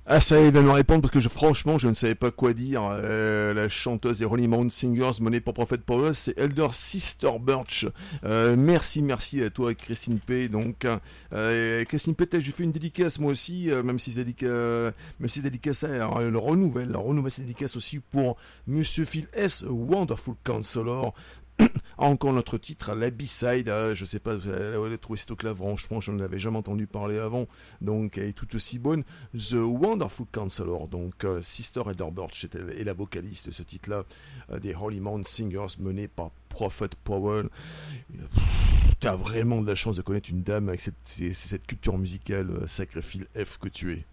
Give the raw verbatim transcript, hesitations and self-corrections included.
Ah ça y est, il vient de me répondre parce que je, franchement je ne savais pas quoi dire. Euh, la chanteuse des Rolling Mountain Singers menée par Prophet Power, c'est Elder Sister Birch. Euh, merci, merci à toi Christine P. Donc euh, Christine P, j'ai fait une dédicace moi aussi, euh, même si c'est dédica... même si c'est dédicace, hein, le renouvelle, la renouvelle cette dédicace aussi pour Monsieur Phil S, Wonderful Counselor. Encore notre titre, la B-side, euh, je sais pas, vous allez trouver cette là, franchement, je ne l'avais jamais entendu parler avant, donc elle est tout aussi bonne. The Wonderful Counselor, donc euh, Sister Elder Birch est la vocaliste de ce titre-là, euh, des Holy Mountain Singers, menée par Prophet Powell. Tu as vraiment de la chance de connaître une dame avec cette, cette, cette culture musicale, euh, sacré Phil F que tu es.